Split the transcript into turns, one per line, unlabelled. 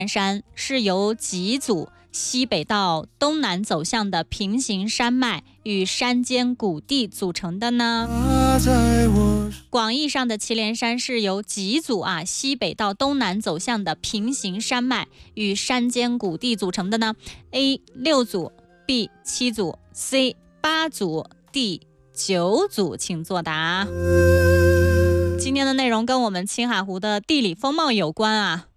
山是由几组西北到东南走向的平行山脉与山间谷地组成的呢？广义上的祁连山是由几组西北到东南走向的平行山脉与山间谷地组成的呢？ A 6组 B 7组 C 8组 D 9组，请作答。今天的内容跟我们青海湖的地理风貌有关